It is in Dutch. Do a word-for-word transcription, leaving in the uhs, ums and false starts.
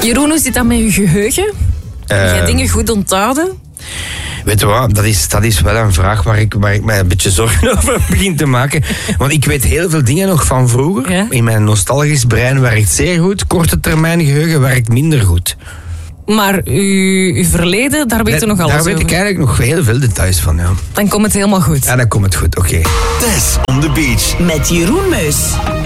Jeroen, hoe zit dat met je geheugen? Heb uh, jij dingen goed onthouden? Weet je wat, dat is, dat is wel een vraag waar ik, waar ik mij een beetje zorgen over begin te maken. Want ik weet heel veel dingen nog van vroeger. Ja? In mijn nostalgisch brein werkt zeer goed. Korte termijn geheugen werkt minder goed. Maar uw, uw verleden, daar weet u nog alles over? over? Daar weet ik eigenlijk nog heel veel details van, ja. Dan komt het helemaal goed. Ja, dan komt het goed, oké. Okay. Tess on the Beach. Met Jeroen Meus.